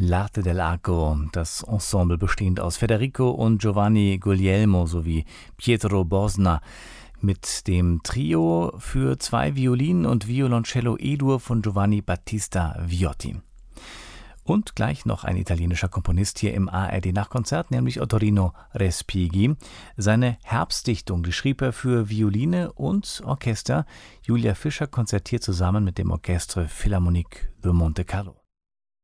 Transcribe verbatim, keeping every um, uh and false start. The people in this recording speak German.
L'Arte dell'Arco, das Ensemble bestehend aus Federico und Giovanni Guglielmo sowie Pietro Bosna mit dem Trio für zwei Violinen und Violoncello E-Dur von Giovanni Battista Viotti. Und gleich noch ein italienischer Komponist hier im A R D-Nachkonzert, nämlich Ottorino Respighi. Seine Herbstdichtung, die schrieb er für Violine und Orchester. Julia Fischer konzertiert zusammen mit dem Orchestre Philharmonique de Monte Carlo.